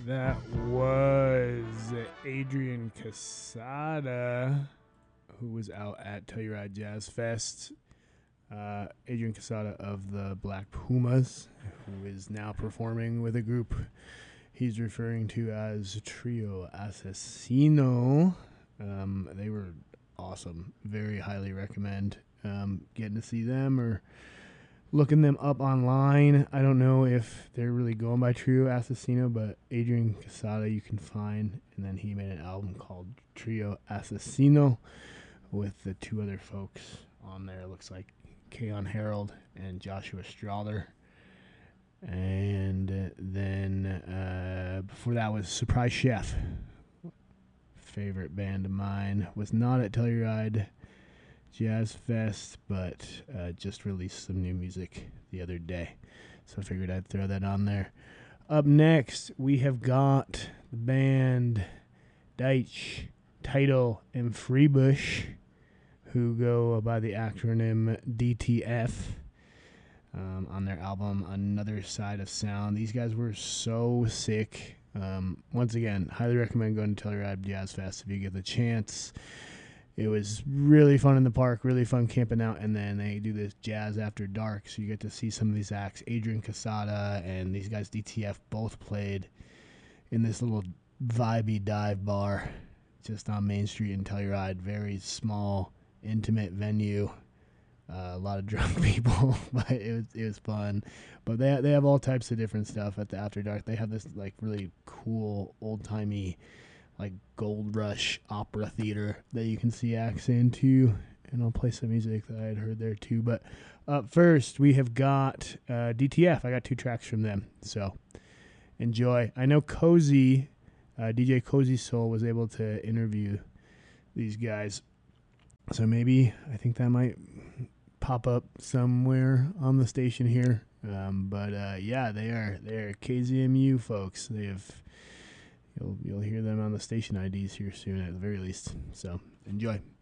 That was Adrian Casada, who was out at Telluride Jazz Fest. Adrian Casada of the Black Pumas, who is now performing with a group he's referring to as Trio Asesino. They were awesome. Very highly recommend getting to see them or looking them up online. I don't know if they're really going by Trio Asesino, but Adrian Casada you can find, and then he made an album called Trio Asesino with the two other folks on there. It looks like Keon Harold and Joshua Strother. And then before that was Surprise Chef. Favorite band of mine. Was not at Telluride Jazz Fest, but just released some new music the other day. So I figured I'd throw that on there. Up next, we have got the band Deitch, Title, and Freebush, who go by the acronym DTF, on their album Another Side of Sound. These guys were so sick. Once again, highly recommend going to Telluride Jazz Fest if you get the chance. It was really fun in the park, really fun camping out, and then they do this Jazz After Dark, so you get to see some of these acts. Adrian Casada and these guys DTF both played in this little vibey dive bar just on Main Street in Telluride. Very small, intimate venue. A lot of drunk people, but it was fun. But they have all types of different stuff at the After Dark. They have this like really cool old timey like Gold Rush opera theater that you can see acts into, and I'll play some music that I had heard there too. But up first we have got DTF. I got 2 tracks from them, so enjoy. I know Cozy, DJ Cozy Soul was able to interview these guys, so maybe I think that might pop up somewhere on the station here. But yeah, they are KZMU folks. They have you'll hear them on the station IDs here soon at the very least. So enjoy.